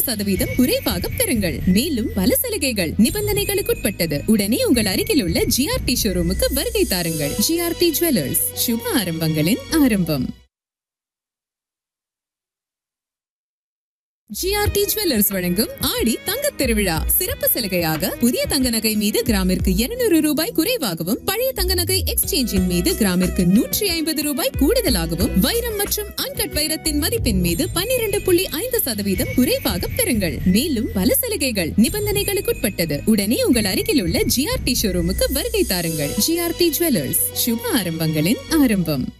5% குறைவாக பெறுங்கள். மேலும் பல சலுகைகள் நிபந்தனைகளுக்குட்பட்டது. உடனே உங்கள் அருகில் உள்ள ஜிஆர்டி ஷோரூமுக்கு வருகை தாருங்கள். ஜிஆர்டி ஜுவல்லர்ஸ், சுப ஆரம்பங்களின் ஆரம்பம். ஜிஆர்டி ஜுவல்லர்ஸ் வழங்கும் ஆடி தங்கத் திருவிழா சிறப்பு சலுகையாக புதிய தங்க நகை மீது கிராமிற்கு 200 ரூபாய் குறைவாகவும், பழைய தங்க நகை எக்ஸ்சேஞ்சின் மீது கிராமிற்கு 150 ரூபாய் கூடுதலாகவும், வைரம் மற்றும் அன்கட் வைரத்தின் மதிப்பின் மீது 12.5% குறைவாக பெறுங்கள். மேலும் பல சலுகைகள் நிபந்தனைகளுக்குட்பட்டது. உடனே உங்கள் அருகில் உள்ள ஜிஆர்டி ஷோரூமுக்கு வருகை தாருங்கள். ஜிஆர்டி ஜுவல்லர்ஸ், சுப ஆரம்பங்களின் ஆரம்பம்.